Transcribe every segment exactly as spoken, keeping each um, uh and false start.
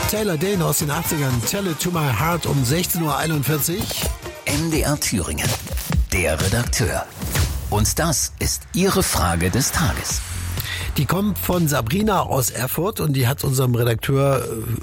Taylor Dane aus den achtzigern, Tell It to My Heart um sechzehn Uhr einundvierzig. M D R Thüringen, der Redakteur. Und das ist Ihre Frage des Tages. Die kommt von Sabrina aus Erfurt und die hat unserem Redakteur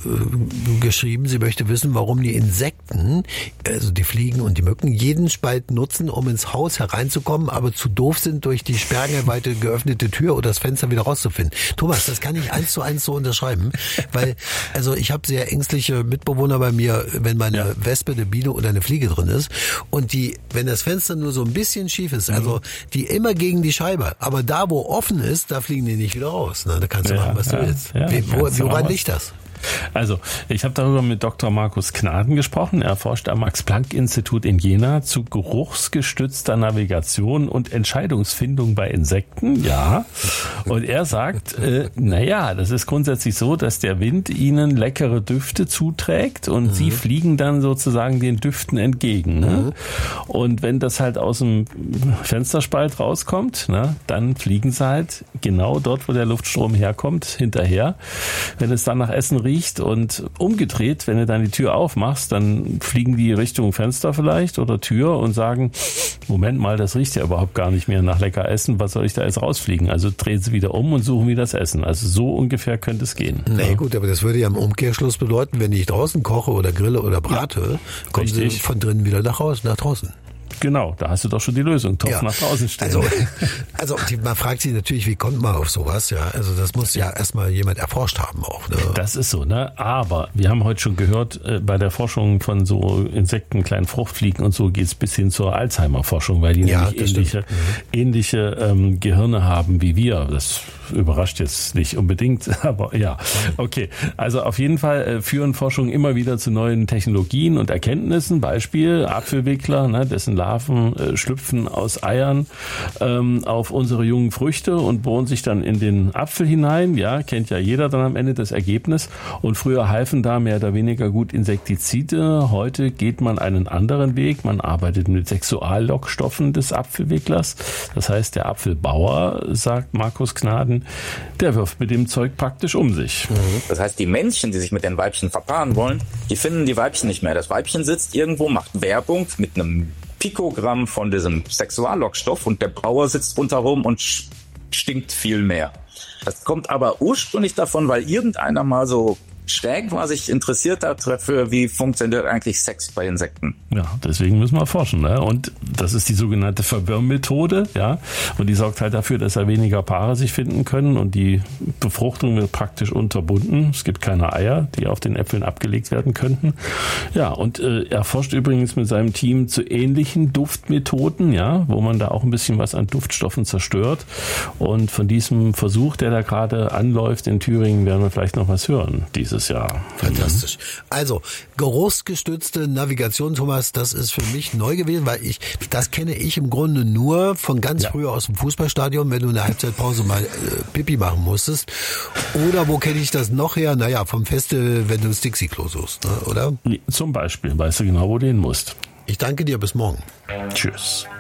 äh, geschrieben, sie möchte wissen, warum die Insekten, also die Fliegen und die Mücken, jeden Spalt nutzen, um ins Haus hereinzukommen, aber zu doof sind, durch die sperrangelweite geöffnete Tür oder das Fenster wieder rauszufinden. Thomas, das kann ich eins zu eins so unterschreiben, weil also ich habe sehr ängstliche Mitbewohner bei mir, wenn meine ja. Wespe, eine Biene oder eine Fliege drin ist und die, wenn das Fenster nur so ein bisschen schief ist, also die immer gegen die Scheibe, aber da, wo offen ist, da fliegen die nicht wieder raus. Na, da kannst du ja, machen, was ja, du willst. Ja, Wie, wo, woran liegt das? Also, ich habe darüber mit Doktor Markus Knaden gesprochen. Er forscht am Max-Planck-Institut in Jena zu geruchsgestützter Navigation und Entscheidungsfindung bei Insekten. Ja. Und er sagt, äh, naja, das ist grundsätzlich so, dass der Wind ihnen leckere Düfte zuträgt und mhm. sie fliegen dann sozusagen den Düften entgegen. Ne? Mhm. Und wenn das halt aus dem Fensterspalt rauskommt, ne, dann fliegen sie halt genau dort, wo der Luftstrom herkommt, hinterher. Wenn es dann nach Essen riecht und umgedreht, wenn du dann die Tür aufmachst, dann fliegen die Richtung Fenster vielleicht oder Tür und sagen, Moment mal, das riecht ja überhaupt gar nicht mehr nach lecker Essen, was soll ich da jetzt rausfliegen? Also drehen sie wieder um und suchen wieder das Essen. Also so ungefähr könnte es gehen. Nee, ja. gut, aber das würde ja im Umkehrschluss bedeuten, wenn ich draußen koche oder grille oder brate, ja, kommen richtig. sie von drinnen wieder nach Raus, nach draußen. Genau, da hast du doch schon die Lösung. Topf ja. nach draußen stellen. Also, also die, man fragt sich natürlich, wie kommt man auf sowas? Ja, also das muss ja erstmal jemand erforscht haben auch. Ne? Das ist so, ne? Aber wir haben heute schon gehört, äh, bei der Forschung von so Insekten, kleinen Fruchtfliegen und so geht's bis hin zur Alzheimer-Forschung, weil die ja, nämlich ähnliche, mhm. ähnliche ähm, Gehirne haben wie wir. Das überrascht jetzt nicht unbedingt, aber ja. Okay, also auf jeden Fall äh, führen Forschungen immer wieder zu neuen Technologien und Erkenntnissen. Beispiel Apfelwickler, ne, dessen Larven äh, schlüpfen aus Eiern ähm, auf unsere jungen Früchte und bohren sich dann in den Apfel hinein. Ja, kennt ja jeder dann am Ende das Ergebnis. Und früher halfen da mehr oder weniger gut Insektizide. Heute geht man einen anderen Weg. Man arbeitet mit Sexuallockstoffen des Apfelwicklers. Das heißt, der Apfelbauer, sagt Markus Knaden, der wirft mit dem Zeug praktisch um sich. Das heißt, die Männchen, die sich mit den Weibchen verpaaren wollen, die finden die Weibchen nicht mehr. Das Weibchen sitzt irgendwo, macht Werbung mit einem Pikogramm von diesem Sexuallockstoff und der Bauer sitzt rundherum und stinkt viel mehr. Das kommt aber ursprünglich davon, weil irgendeiner mal so schräg war, sich interessiert hat dafür, wie funktioniert eigentlich Sex bei Insekten. Ja, deswegen müssen wir forschen. Ne? Und das ist die sogenannte Verwirrmethode. Ja? Und die sorgt halt dafür, dass ja weniger Paare sich finden können und die Befruchtung wird praktisch unterbunden. Es gibt keine Eier, die auf den Äpfeln abgelegt werden könnten. Ja, und äh, er forscht übrigens mit seinem Team zu ähnlichen Duftmethoden, ja, wo man da auch ein bisschen was an Duftstoffen zerstört. Und von diesem Versuch, der da gerade anläuft in Thüringen, werden wir vielleicht noch was hören dieses Jahr. Fantastisch. Also, geruchsgestützte Navigation, Thomas, das ist für mich neu gewesen, weil ich, das kenne ich im Grunde nur von ganz ja. früher aus dem Fußballstadion, wenn du in der Halbzeitpause mal äh, Pipi machen musstest. Oder wo kenne ich das noch her? Naja, vom Festival, wenn du ins Dixie-Klo suchst, ne? Oder? Zum Beispiel, weißt du genau, wo du hin musst. Ich danke dir, bis morgen. Tschüss.